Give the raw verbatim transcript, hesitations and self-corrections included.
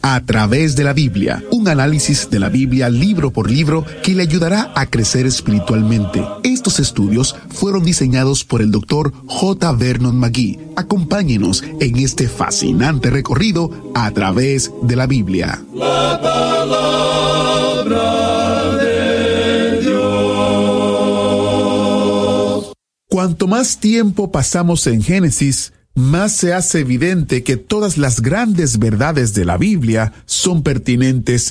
A través de la Biblia, un análisis de la Biblia libro por libro que le ayudará a crecer espiritualmente. Estos estudios fueron diseñados por el doctor J. Vernon McGee. Acompáñenos en este fascinante recorrido a través de la Biblia. La palabra de Dios. Cuanto más tiempo pasamos en Génesis, más se hace evidente que todas las grandes verdades de la Biblia son pertinentes